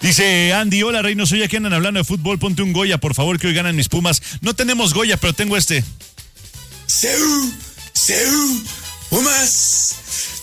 Dice Andy, hola Reynoso, ya que andan hablando de fútbol, ponte un Goya, por favor, que hoy ganan mis Pumas. No tenemos Goya, pero tengo este. Seu, Pumas.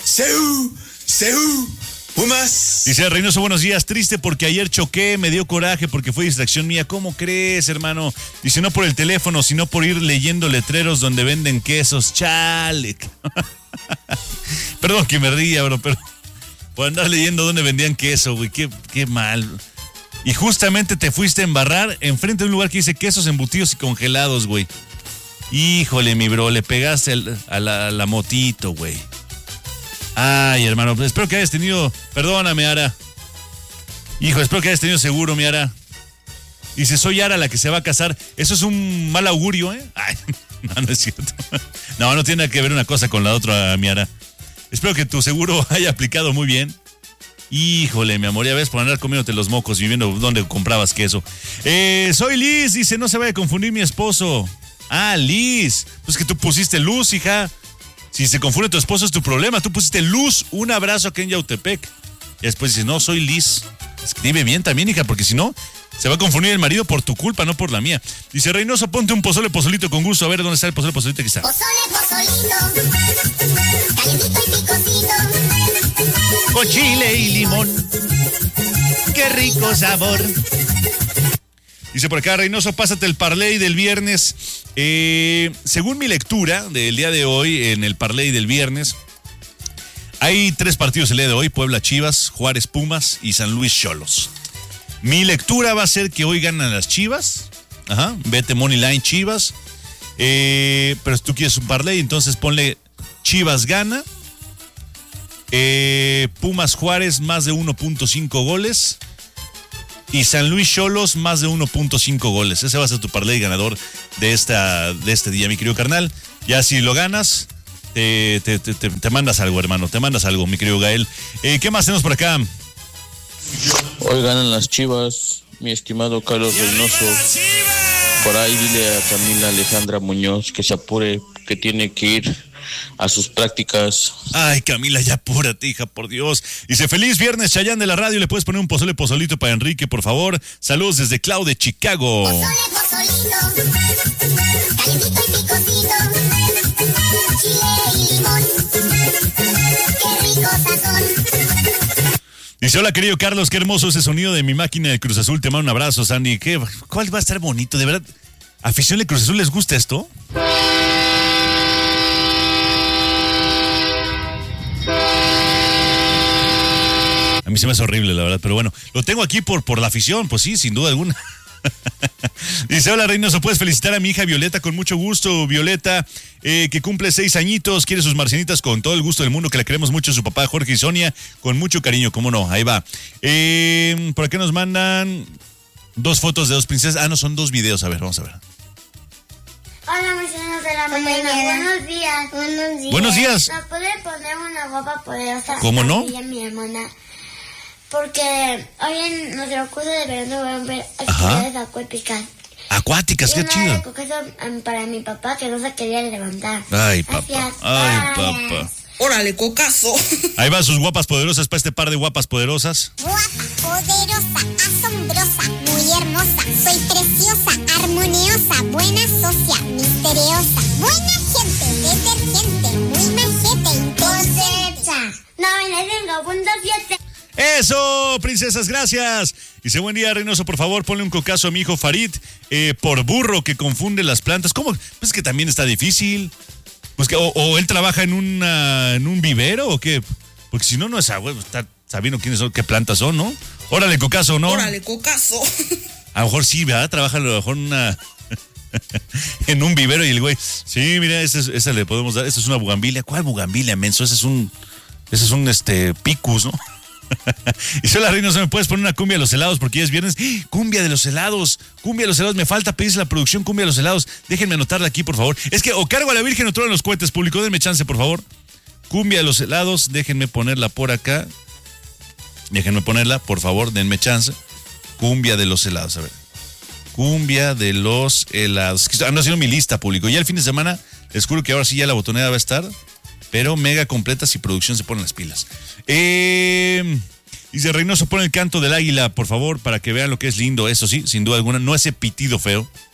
Seu, Pumas. Dice Reynoso, buenos días, triste porque ayer choqué, me dio coraje porque fue distracción mía. ¿Cómo crees, hermano? Dice, no por el teléfono, sino por ir leyendo letreros donde venden quesos. Chale. Perdón que me ría, bro, pero por andar leyendo donde vendían queso, güey, qué mal. Y justamente te fuiste a embarrar enfrente de un lugar que dice quesos embutidos y congelados, güey. Híjole, mi bro, le pegaste a la motito, güey. Ay, hermano, espero que hayas tenido... Perdóname, Ara. Hijo, espero que hayas tenido seguro, mi Ara. Dice, soy Ara la que se va a casar. Eso es un mal augurio, ¿eh? Ay, no es cierto. No tiene que ver una cosa con la otra, mi Ara. Espero que tu seguro haya aplicado muy bien. Híjole, mi amor, ya ves por andar comiéndote los mocos y viendo dónde comprabas queso. Soy Liz, dice, no se vaya a confundir mi esposo. Ah, Liz, pues que tú pusiste Luz, hija. Si se confunde tu esposo es tu problema. Tú pusiste Luz, un abrazo aquí en Yautepec. Y después dices, no, soy Liz. Escribe bien también, hija, porque si no, se va a confundir el marido por tu culpa, no por la mía. Dice, Reynoso, ponte un pozolito con gusto. A ver, ¿dónde está el pozolito? Aquí está. Pozolito, calentito y picosito. Con chile y limón. Qué rico sabor. Dice por acá, Reynoso, pásate el parlay del viernes. Según mi lectura del día de hoy, en el parlay del viernes, hay 3 partidos el día de hoy: Puebla Chivas, Juárez Pumas y San Luis Xolos. Mi lectura va a ser que hoy ganan las Chivas. Ajá, vete money line Chivas. Pero si tú quieres un parlay, entonces ponle Chivas gana, Pumas Juárez más de 1.5 goles y San Luis Xolos más de 1.5 goles. Ese va a ser tu parlay ganador de este día, mi querido carnal. Ya si lo ganas, te mandas algo, hermano. Te mandas algo, mi querido Gael. ¿Qué más tenemos por acá? Hoy ganan las Chivas, mi estimado Carlos Reynoso. Por ahí dile a Camila Alejandra Muñoz que se apure, que tiene que ir a sus prácticas. Ay, Camila, ya apúrate, hija, por Dios. Dice, feliz viernes, Chayán de la radio. ¿Le puedes poner un pozolito para Enrique, por favor? Saludos desde Clau de Chicago. Pozolito, calentito y picosito. Chile y limón. Qué rico sazón. Dice, hola, querido Carlos, qué hermoso ese sonido de mi máquina de Cruz Azul. Te mando un abrazo, Sandy. ¿Cuál va a estar bonito? ¿De verdad? ¿Afición de Cruz Azul les gusta esto? A mí se me hace horrible, la verdad, pero bueno, lo tengo aquí por la afición, pues sí, sin duda alguna. Dice, hola Reynoso, puedes felicitar a mi hija Violeta con mucho gusto. Violeta, que cumple 6 añitos, quiere sus marcianitas con todo el gusto del mundo, que la queremos mucho, su papá Jorge y Sonia, con mucho cariño, cómo no, ahí va. Por acá nos mandan 2 fotos de 2 princesas. Ah, no, son 2 videos, a ver, vamos a ver. Hola, vecinos de la mañana. Buenos días. Buenos días. Buenos días. ¿Nos puede poner una guapa poderosa? ¿Cómo no? Y a mi hermana. Porque hoy en nuestro curso de verano van a ver actividades acuáticas. Acuáticas, qué chido. Eso para mi papá que no se quería levantar. Ay, papá. Gracias. Ay, Bye. papá. Órale, cocazo. Ahí van sus guapas poderosas para este par de guapas poderosas. Guapa, poderosa, asombrosa, muy hermosa. Soy preciosa, armoniosa, buena socia, misteriosa. Buena gente, detergente, muy majete, inteligente. 95.7. ¡Eso, princesas, gracias! Dice, buen día, Reynoso, por favor, ponle un cocazo a mi hijo Farid, por burro que confunde las plantas. ¿Cómo? Pues que también está difícil. Pues que, o él trabaja en un vivero, ¿o qué? Porque si no, no es agua, está sabiendo quiénes son, qué plantas son, ¿no? Órale, cocazo, ¿no? Órale, cocazo. A lo mejor sí, ¿verdad? Trabaja a lo mejor en un vivero y el güey, sí, mira, esa le podemos dar, esa es una bugambilia. ¿Cuál bugambilia, menso? Ese es un picus, ¿no? Y soy la Reynoso, ¿me puedes poner una cumbia de los helados? Porque ya es viernes. ¡Ah! Cumbia de los helados, me falta pedirse la producción cumbia de los helados. Déjenme anotarla aquí, por favor. Es que o cargo a la Virgen o trueno los cohetes, público, denme chance, por favor. Cumbia de los helados, déjenme ponerla por acá. Déjenme ponerla, por favor, denme chance. Cumbia de los helados, a ver. Cumbia de los helados. Ando haciendo mi lista, público. Ya el fin de semana, les juro que ahora sí ya la botonera va a estar, pero mega completa si producción se pone las pilas. Dice Reynoso, pon el canto del águila, por favor, para que vean lo que es lindo. Eso sí, sin duda alguna, no ese pitido feo.